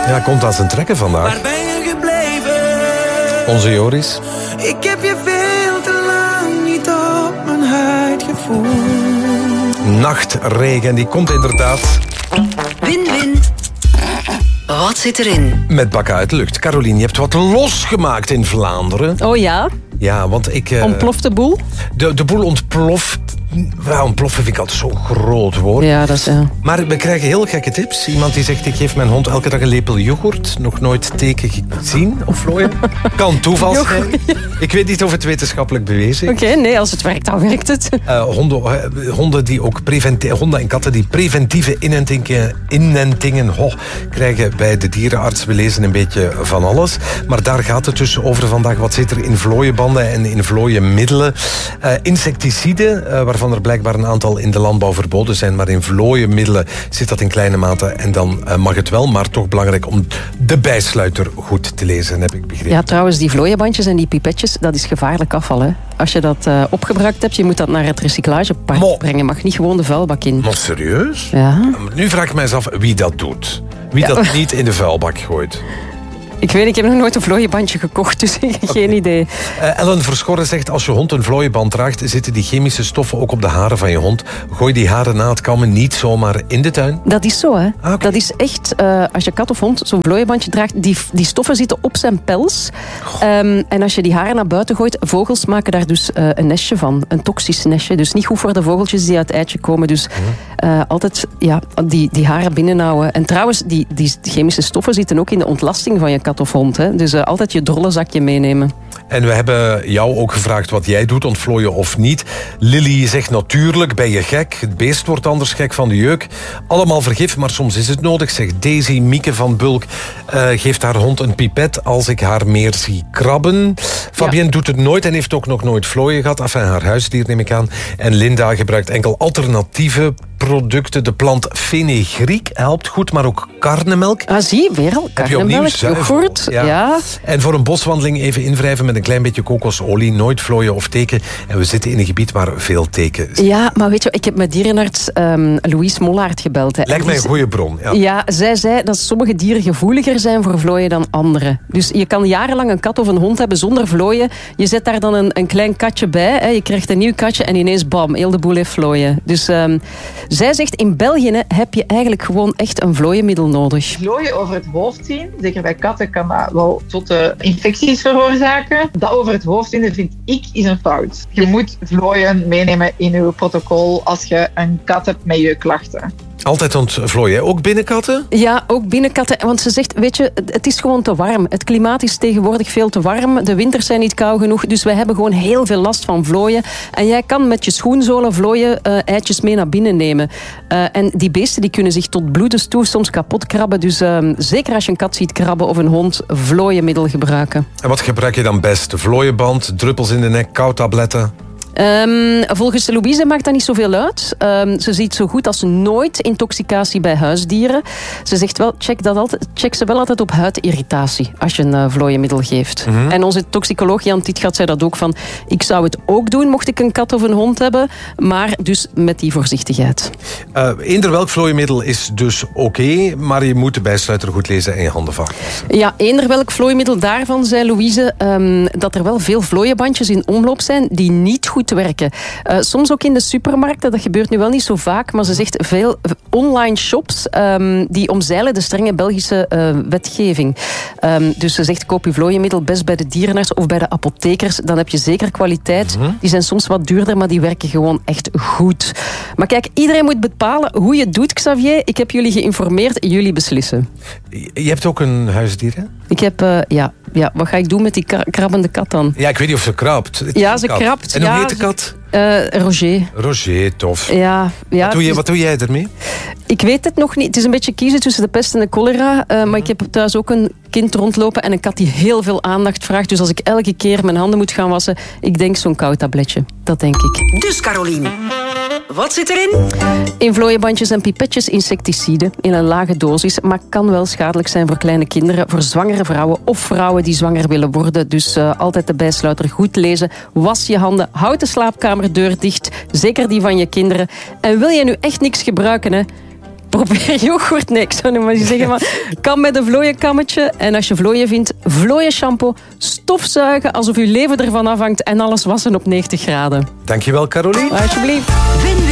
Ja, komt aan zijn trekken vandaag. Waar ben je gebleven? Onze Joris. Ik heb je veel te lang niet op mijn huid gevoeld. Nachtregen, die komt inderdaad. Win-win. Wat zit erin? Met bakken uit de lucht. Caroline, je hebt wat losgemaakt in Vlaanderen. Oh ja? Ja, want ik... Ontploft de boel? De boel ontploft. Ja, ontploffen vind ik altijd zo'n groot woord. Ja, dat is... Maar we krijgen heel gekke tips. Iemand die zegt, ik geef mijn hond elke dag een lepel yoghurt. Nog nooit teken gezien of vlooien. Kan toeval zijn. Ik weet niet of het wetenschappelijk bewezen is. Oké, nee, als het werkt, dan werkt het. Honden en katten die preventieve inentingen krijgen bij de dierenarts. We lezen een beetje van alles. Maar daar gaat het dus over vandaag. Wat zit er in vlooienbanden en in vlooienmiddelen? Insecticiden, waarvan er blijkbaar een aantal in de landbouw verboden zijn. Maar in vlooienmiddelen zit dat in kleine mate. En dan mag het wel, maar toch belangrijk om de bijsluiter goed te lezen, heb ik begrepen. Ja, trouwens, die vlooienbandjes en die pipetjes, dat is gevaarlijk afval, hè. Als je dat opgebruikt hebt, je moet dat naar het recyclagepark brengen. Mag niet gewoon de vuilbak in. Maar serieus? Ja. Nu vraag ik mij eens af wie dat doet. Wie dat niet in de vuilbak gooit. Ik weet, ik heb nog nooit een vlooienbandje gekocht, dus geen idee. Ellen Verschorren zegt, als je hond een vlooienband draagt, zitten die chemische stoffen ook op de haren van je hond. Gooi die haren na het kammen niet zomaar in de tuin. Dat is zo, hè. Ah, okay. Dat is echt, als je kat of hond zo'n vlooienbandje draagt, die stoffen zitten op zijn pels. En als je die haren naar buiten gooit, vogels maken daar dus een nestje van. Een toxisch nestje. Dus niet goed voor de vogeltjes die uit het eitje komen. Dus altijd die haren binnenhouden. En trouwens, die chemische stoffen zitten ook in de ontlasting van je kat of hond. Hè. Dus altijd je drollenzakje meenemen. En we hebben jou ook gevraagd wat jij doet, ontvlooien of niet. Lily zegt natuurlijk, ben je gek? Het beest wordt anders gek van de jeuk. Allemaal vergif, maar soms is het nodig, zegt Daisy. Mieke van Bulk geeft haar hond een pipet als ik haar meer zie krabben. Fabienne doet het nooit en heeft ook nog nooit vlooien gehad. Enfin, haar huisdier neem ik aan. En Linda gebruikt enkel alternatieve producten. De plant fenugreek helpt goed, maar ook karnemelk. Ah, zie, weer al. Karnemelk, yoghurt. Ja. En voor een boswandeling even invrijven met een klein beetje kokosolie. Nooit vlooien of teken. En we zitten in een gebied waar veel teken is. Ja, maar weet je, ik heb met dierenarts Louise Mollaert gebeld. Hè. Lijkt mij een goede bron. Ja, zij zei dat sommige dieren gevoeliger zijn voor vlooien dan andere. Dus je kan jarenlang een kat of een hond hebben zonder vlooien. Je zet daar dan een klein katje bij. Hè. Je krijgt een nieuw katje en ineens bam, heel de boel heeft vlooien. Dus zij zegt, in België heb je eigenlijk gewoon echt een vlooienmiddel nodig. Vlooien over het hoofd zien, zeker bij katten, kan dat wel tot infecties veroorzaken. Dat over het hoofd zien, vind ik, is een fout. Je moet vlooien meenemen in je protocol als je een kat hebt met jeukklachten. Altijd ontvlooien, ook binnenkatten? Ja, ook binnenkatten. Want ze zegt, weet je, het is gewoon te warm. Het klimaat is tegenwoordig veel te warm. De winters zijn niet koud genoeg. Dus wij hebben gewoon heel veel last van vlooien. En jij kan met je schoenzolen vlooien eitjes mee naar binnen nemen. En die beesten die kunnen zich tot bloedens toe soms kapot krabben. Dus zeker als je een kat ziet krabben of een hond, vlooienmiddel gebruiken. En wat gebruik je dan best? Vlooienband, druppels in de nek, koudtabletten? Volgens Louise maakt dat niet zoveel uit. Ze ziet zo goed als nooit intoxicatie bij huisdieren. Ze zegt wel, check ze wel altijd op huidirritatie als je een vlooienmiddel geeft. Mm-hmm. En onze toxicoloog Jan Tietgat zei dat ook van, ik zou het ook doen mocht ik een kat of een hond hebben, maar dus met die voorzichtigheid. Eender welk vlooienmiddel is dus oké, maar je moet de bijsluiter goed lezen en je handen vast. Ja, eender welk vlooienmiddel, daarvan zei Louise dat er wel veel vlooienbandjes in omloop zijn die niet goed werken. Soms ook in de supermarkten, dat gebeurt nu wel niet zo vaak, maar ze zegt veel online shops die omzeilen de strenge Belgische wetgeving. Dus ze zegt, koop je vlooienmiddel best bij de dierenarts of bij de apothekers, dan heb je zeker kwaliteit. Mm-hmm. Die zijn soms wat duurder, maar die werken gewoon echt goed. Maar kijk, iedereen moet bepalen hoe je het doet, Xavier. Ik heb jullie geïnformeerd, jullie beslissen. Je hebt ook een huisdier, hè? Ik heb, ja, wat ga ik doen met die krabbende kat dan? Ja, ik weet niet of ze krabt. Ja, ze krabt. En hoe heet de kat? Roger. Roger, tof. Ja, wat doe jij ermee? Ik weet het nog niet. Het is een beetje kiezen tussen de pest en de cholera. Maar ik heb thuis ook een kind rondlopen en een kat die heel veel aandacht vraagt. Dus als ik elke keer mijn handen moet gaan wassen, ik denk zo'n koud tabletje. Dat denk ik. Dus Caroline, wat zit erin? In vlooienbandjes en pipetjes insecticiden in een lage dosis, maar kan wel schadelijk zijn voor kleine kinderen, voor zwangere vrouwen of vrouwen die zwanger willen worden. Dus altijd de bijsluiter goed lezen. Was je handen, houd de slaapkamerdeur dicht. Zeker die van je kinderen. En wil je nu echt niks gebruiken, hè? probeer yoghurt. Nee, ik zou niet maar zeggen, maar kan met een vlooienkammetje. En als je vlooien vindt, vlooien shampoo, stofzuigen alsof je leven ervan afhangt en alles wassen op 90 graden. Dankjewel, Caroline. Alsjeblieft. Win